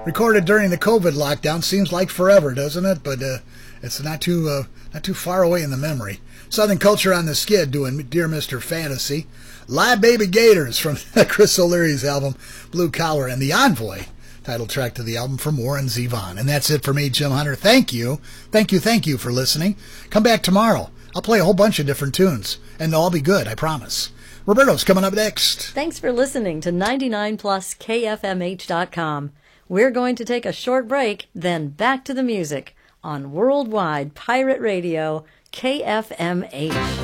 recorded during the COVID lockdown. Seems like forever, doesn't it? But it's not too far away in the memory. Southern Culture on the Skid doing Dear Mr. Fantasy. Live Baby Gators from Chris O'Leary's album Blue Collar, and The Envoy, title track to the album from Warren Zevon. And that's it for me, Jim Hunter. Thank you for listening. Come back tomorrow. I'll play a whole bunch of different tunes, and they'll all be good, I promise. Roberto's coming up next. Thanks for listening to 99pluskfmh.com. We're going to take a short break, then back to the music on Worldwide Pirate Radio, KFMH.